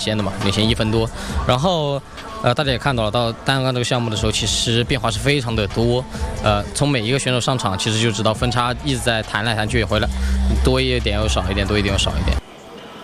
先的嘛，领先1分多。然后大家也看到了，到单杠这个项目的时候，其实变化是非常的多。从每一个选手上场，其实就知道分差一直在弹来弹去，回来多一点又少一点，多一点又少一点。